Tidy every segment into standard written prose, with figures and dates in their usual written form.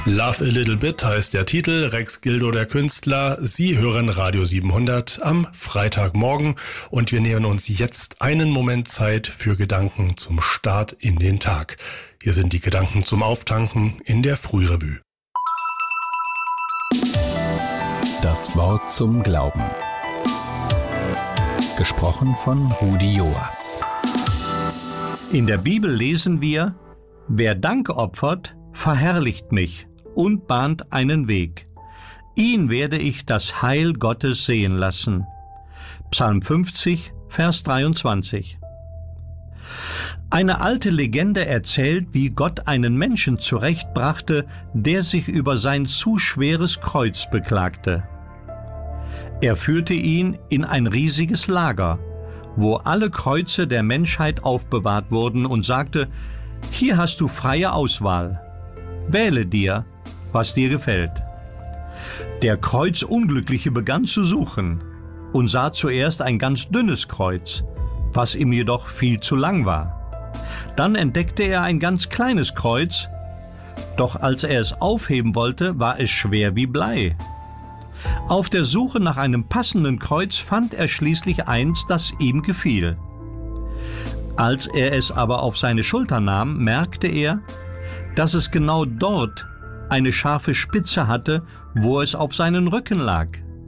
Love a Little Bit heißt der Titel, Rex Gildo der Künstler. Sie hören Radio 700 am Freitagmorgen und wir nehmen uns jetzt einen Moment Zeit für Gedanken zum Start in den Tag. Hier sind die Gedanken zum Auftanken in der Frührevue. Das Wort zum Glauben. Gesprochen von Rudi Joas. In der Bibel lesen wir: Wer Dank opfert, verherrlicht mich und bahnt einen Weg. Ihn werde ich das Heil Gottes sehen lassen. Psalm 50, Vers 23. Eine alte Legende erzählt, wie Gott einen Menschen zurechtbrachte, der sich über sein zu schweres Kreuz beklagte. Er führte ihn in ein riesiges Lager, wo alle Kreuze der Menschheit aufbewahrt wurden und sagte: Hier hast du freie Auswahl. Wähle dir, was dir gefällt. Der Kreuzunglückliche begann zu suchen und sah zuerst ein ganz dünnes Kreuz, was ihm jedoch viel zu lang war. Dann entdeckte er ein ganz kleines Kreuz, doch als er es aufheben wollte, war es schwer wie Blei. Auf der Suche nach einem passenden Kreuz fand er schließlich eins, das ihm gefiel. Als er es aber auf seine Schulter nahm, merkte er, dass es genau dort eine scharfe Spitze hatte, wo es auf seinen Rücken lag.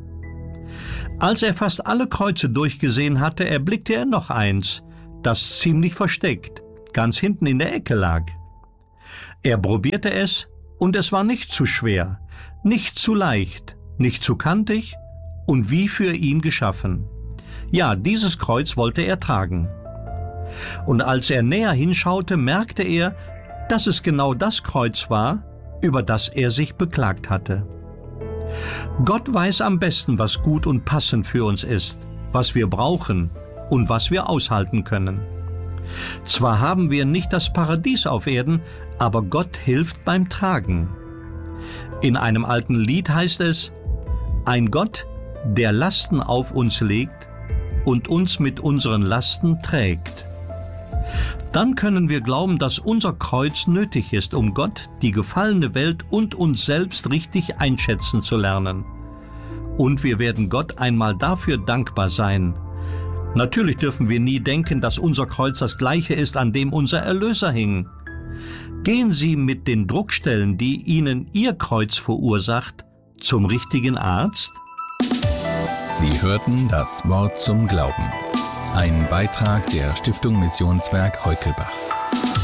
Als er fast alle Kreuze durchgesehen hatte, erblickte er noch eins, das ziemlich versteckt, ganz hinten in der Ecke lag. Er probierte es und es war nicht zu schwer, nicht zu leicht, nicht zu kantig und wie für ihn geschaffen. Ja, dieses Kreuz wollte er tragen. Und als er näher hinschaute, merkte er, dass es genau das Kreuz war, über das er sich beklagt hatte. Gott weiß am besten, was gut und passend für uns ist, was wir brauchen und was wir aushalten können. Zwar haben wir nicht das Paradies auf Erden, aber Gott hilft beim Tragen. In einem alten Lied heißt es: Ein Gott, der Lasten auf uns legt und uns mit unseren Lasten trägt. Dann können wir glauben, dass unser Kreuz nötig ist, um Gott, die gefallene Welt und uns selbst richtig einschätzen zu lernen. Und wir werden Gott einmal dafür dankbar sein. Natürlich dürfen wir nie denken, dass unser Kreuz das gleiche ist, an dem unser Erlöser hing. Gehen Sie mit den Druckstellen, die Ihnen Ihr Kreuz verursacht, zum richtigen Arzt? Sie hörten das Wort zum Glauben. Ein Beitrag der Stiftung Missionswerk Heukelbach.